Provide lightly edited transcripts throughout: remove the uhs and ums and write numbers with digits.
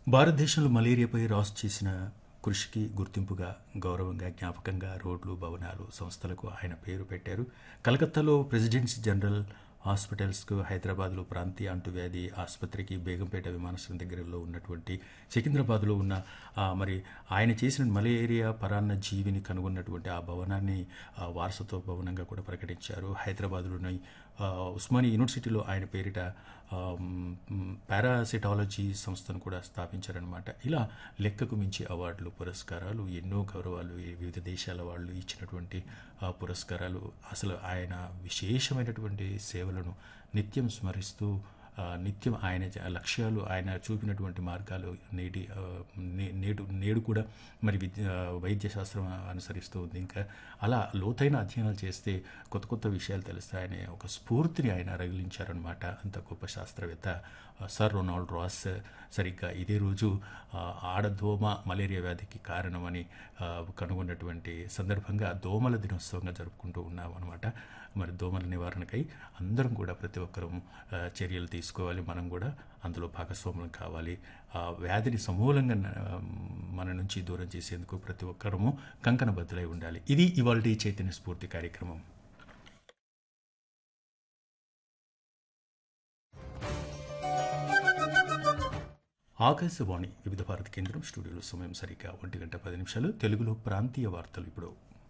భారతదేశంలో మలేరియాపై రాస్ చేసిన కృషికి గుర్తింపుగా, గౌరవంగా, జ్ఞాపకంగా రోడ్లు, భవనాలు, సంస్థలకు ఆయన పేరు పెట్టారు. కలకత్తాలో ప్రెసిడెంట్స్ జనరల్ హాస్పిటల్స్కు, హైదరాబాద్లో ప్రాంతీయ అంటువ్యాధి ఆసుపత్రికి, బేగంపేట విమానాశ్రయం దగ్గరలో ఉన్నటువంటి సికింద్రాబాద్లో ఉన్న మరి ఆయన చేసిన మలేరియా పరాన్న జీవిని కనుగొన్నటువంటి ఆ భవనాన్ని వారసత్వ భవనంగా కూడా ప్రకటించారు. హైదరాబాద్లోని ఉస్మానియా యూనివర్సిటీలో ఆయన పేరిట పారాసిటాలజీ సంస్థను కూడా స్థాపించారనమాట. ఇలా లెక్కకు మించి అవార్డులు, పురస్కారాలు, ఎన్నో గౌరవాలు, వివిధ దేశాల వాళ్ళు ఇచ్చినటువంటి పురస్కారాలు, అసలు ఆయన విశేషమైనటువంటి సేవలను నిత్యం స్మరిస్తూ నిత్యం ఆయన లక్ష్యాలు, ఆయన చూపినటువంటి మార్గాలు నేడు కూడా మరి వైద్య శాస్త్రం అనుసరిస్తూ ఉంది. ఇంకా అలా లోతైన అధ్యయనాలు చేస్తే కొత్త కొత్త విషయాలు తెలుస్తాయనే ఒక స్ఫూర్తిని ఆయన రగిలించారనమాట. అంత గొప్ప శాస్త్రవేత్త సర్ రొనాల్డ్ రాస్ సరిగ్గా ఇదే రోజు ఆడదోమ మలేరియా వ్యాధికి కారణమని కనుగొన్నటువంటి సందర్భంగా దోమల దినోత్సవంగా జరుపుకుంటూ ఉన్నాం అనమాట. మరి దోమల నివారణకై అందరం కూడా ప్రతి ఒక్కరూ చర్యలు తీసుకోవాలి. మనం కూడా అందులో భాగస్వాములం కావాలి. ఆ వ్యాధిని సమూలంగా మన నుంచి దూరం చేసేందుకు ప్రతి ఒక్కరము కంకణబద్ధులై ఉండాలి. ఇది ఇవాల్టి చైతన్య స్ఫూర్తి కార్యక్రమం. ఆకాశవాణి వివిధ భారత కేంద్రం స్టూడియోలో సమయం సరిగ్గా 1:10 తెలుగులో ప్రాంతీయ వార్తలు ఇప్పుడు.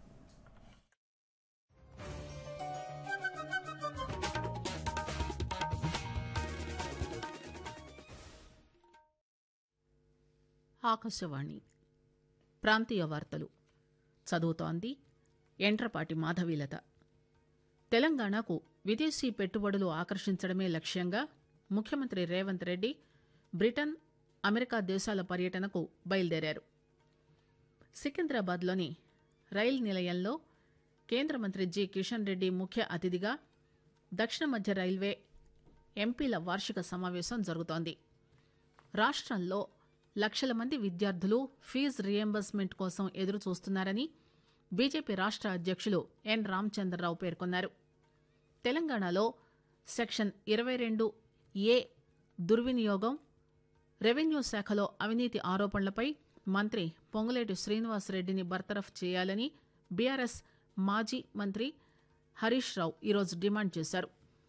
ఆకాశవాణి ప్రాంతీయ వార్తలు చదువుతోంది ఎంట్రపాటి మాధవీలత. తెలంగాణకు విదేశీ పెట్టుబడులు ఆకర్షించడమే లక్ష్యంగా ముఖ్యమంత్రి రేవంత్ రెడ్డి బ్రిటన్, అమెరికా దేశాల పర్యటనకు బయలుదేరారు. సికింద్రాబాద్లోని రైలు నిలయంలో కేంద్ర మంత్రి జి కిషన్ రెడ్డి ముఖ్య అతిథిగా దక్షిణ మధ్య రైల్వే ఎంపీల వార్షిక సమావేశం జరుగుతోంది. రాష్ట్రంలో లక్షల మంది విద్యార్థులు ఫీజు రియంబర్స్మెంట్ కోసం ఎదురు చూస్తున్నారని బీజేపీ రాష్ట్ర అధ్యక్షులు ఎన్ రామచంద్రరావు పేర్కొన్నారు. తెలంగాణలో సెక్షన్ 22A దుర్వినియోగం, రెవెన్యూ శాఖలో అవినీతి ఆరోపణలపై మంత్రి పొంగులేటి శ్రీనివాసరెడ్డిని బర్తరఫ్ చేయాలని బీఆర్ఎస్ మాజీ మంత్రి హరీష్ రావు ఈరోజు డిమాండ్ చేశారు.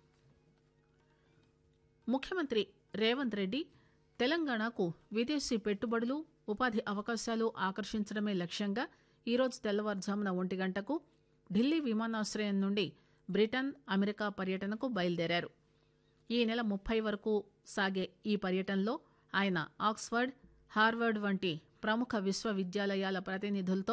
ముఖ్యమంత్రి రేవంత్ రెడ్డి తెలంగాణకు విదేశీ పెట్టుబడులు, ఉపాధి అవకాశాలు ఆకర్షించడమే లక్ష్యంగా ఈరోజు తెల్లవారుజామున 1 గంటకు ఢిల్లీ విమానాశ్రయం నుండి బ్రిటన్, అమెరికా పర్యటనకు బయలుదేరారు. ఈ నెల 30 వరకు సాగే ఈ పర్యటనలో ఆయన ఆక్స్ఫర్డ్, హార్వర్డ్ వంటి ప్రముఖ విశ్వవిద్యాలయాల ప్రతినిధులతో